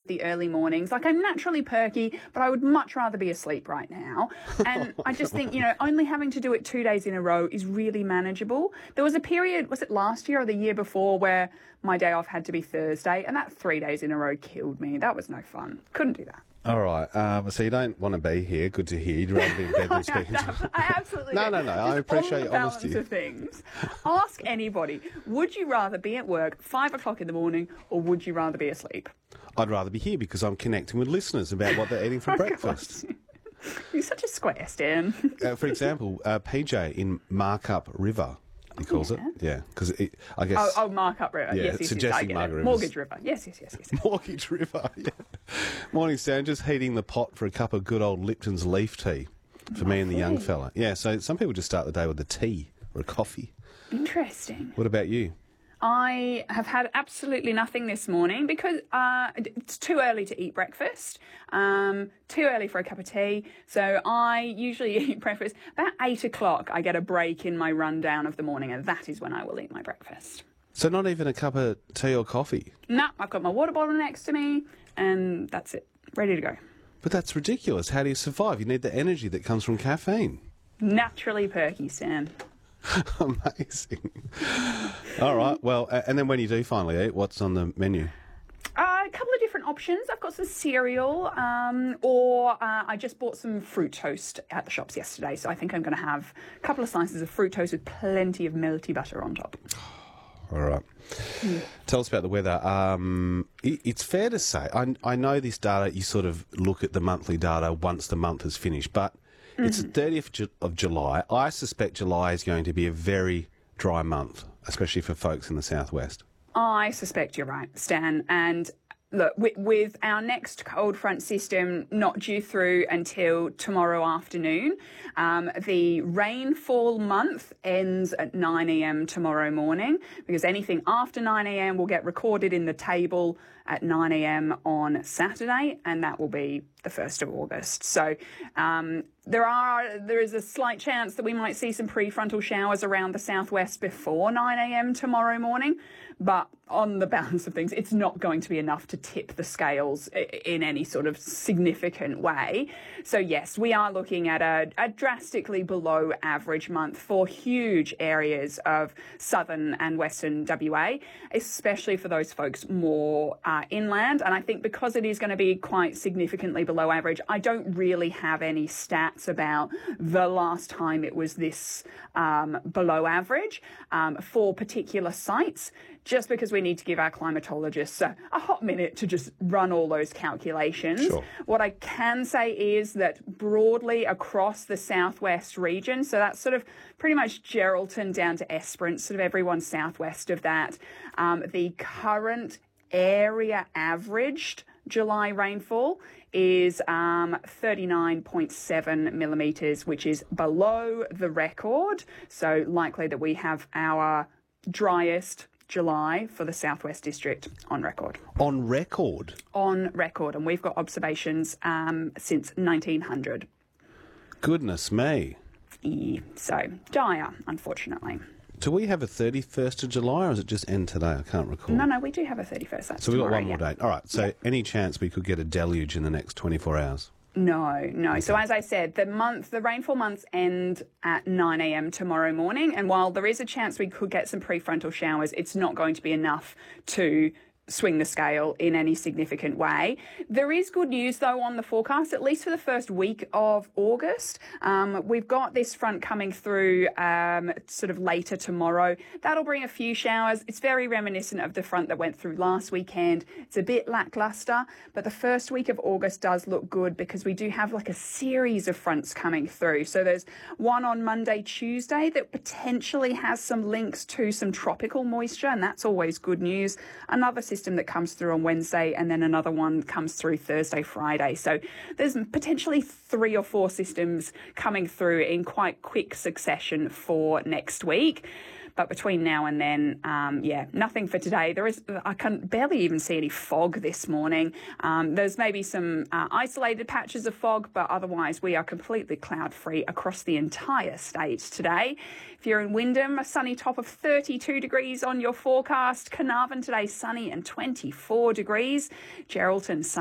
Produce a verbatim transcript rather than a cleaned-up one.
the early mornings. Like, I'm naturally perky, but I would much rather be asleep right now. And I just think, you know, only having to do it two days in a row is really manageable. There was a period, was it last year or the year before, where my day off had to be Thursday, and that three days in a row killed me. That was no fun. Couldn't do that. All right. Um, so you don't want to be here. Good to hear. You'd rather be in bed than speaking to I absolutely No, do. no, no. Just I appreciate on the your balance honesty. of things. Ask anybody, would you rather be at work five o'clock in the morning or would you rather be asleep? I'd rather be here because I'm connecting with listeners about what they're eating for Oh, breakfast. You're such a square, Stan. Uh, for example, uh, P J in Markup River, he calls yeah. it. Yeah, because I guess... Oh, oh, Markup River. Yeah, yes, it's yes, yes, I suggesting get Margaret it. Rivers. Mortgage River. Yes, yes, yes, yes. Mortgage River, yeah. Morning, Stan. Just heating the pot for a cup of good old Lipton's leaf tea for me and the young fella. Yeah, so some people just start the day with a tea or a coffee. Interesting. What about you? I have had absolutely nothing this morning because uh, it's too early to eat breakfast, um, too early for a cup of tea. So I usually eat breakfast about eight o'clock. I get a break in my rundown of the morning, and that is when I will eat my breakfast. So not even a cup of tea or coffee? No, I've got my water bottle next to me, and that's it. Ready to go. But that's ridiculous. How do you survive? You need the energy that comes from caffeine. Naturally perky, Stan. Amazing. All right. Well, a- and then when you do finally eat, what's on the menu? Uh, a couple of different options. I've got some cereal, um, or uh, I just bought some fruit toast at the shops yesterday, so I think I'm going to have a couple of slices of fruit toast with plenty of melty butter on top. All right. Mm. Tell us about the weather. Um, it, it's fair to say, I, I know this data, you sort of look at the monthly data once the month is finished, but mm-hmm. it's the thirtieth of July. I suspect July is going to be a very dry month, especially for folks in the southwest. I suspect you're right, Stan. And look, with, with our next cold front system not due through until tomorrow afternoon, um, the rainfall month ends at nine a.m. tomorrow morning, because anything after nine a.m. will get recorded in the table at nine a.m. on Saturday, and that will be the first of August. So um, there are there is a slight chance that we might see some prefrontal showers around the southwest before nine a.m. tomorrow morning, but on the balance of things, it's not going to be enough to tip the scales in any sort of significant way. So yes, we are looking at a, a drastically below average month for huge areas of southern and western W A, especially for those folks more uh, inland. And I think because it is going to be quite significantly below average, I don't really have any stats about the last time it was this um, below average um, for particular sites, just because we need to give our climatologists a, a hot minute to just run all those calculations. Sure. What I can say is that broadly across the southwest region, so that's sort of pretty much Geraldton down to Esperance, sort of everyone southwest of that, um, the current area averaged July rainfall is um, thirty-nine point seven millimetres, which is below the record. So likely that we have our driest July for the Southwest District on record. On record? On record. And we've got observations um, since nineteen hundred. Goodness me. Yeah, so dire, unfortunately. Do we have a thirty-first of July, or does it just end today? I can't recall. No, no, we do have a thirty-first. That's so we've got tomorrow, one more yeah. date. All right, so yeah. any chance we could get a deluge in the next twenty-four hours? No, no. Okay. So as I said, the month, the rainfall months end at nine a.m. tomorrow morning. And while there is a chance we could get some prefrontal showers, it's not going to be enough to swing the scale in any significant way. There is good news, though, on the forecast, at least for the first week of August. Um, we've got this front coming through um, sort of later tomorrow. That'll bring a few showers. It's very reminiscent of the front that went through last weekend. It's a bit lackluster, but the first week of August does look good because we do have like a series of fronts coming through. So there's one on Monday, Tuesday that potentially has some links to some tropical moisture, and that's always good news. Another system that comes through on Wednesday, and then another one comes through Thursday, Friday. So there's potentially three or four systems coming through in quite quick succession for next week. But between now and then, um, yeah, nothing for today. There is, I can barely even see any fog this morning. Um, there's maybe some uh, isolated patches of fog, but otherwise we are completely cloud-free across the entire state today. If you're in Wyndham, a sunny top of thirty-two degrees on your forecast. Carnarvon today, sunny and twenty-four degrees. Geraldton, sunny.